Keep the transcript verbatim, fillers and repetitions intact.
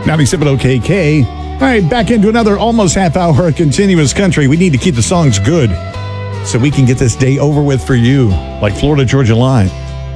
ninety-seven O K K. All right, back into another almost half hour of continuous country. We need to keep the songs good so we can get this day over with for you, like Florida Georgia Line.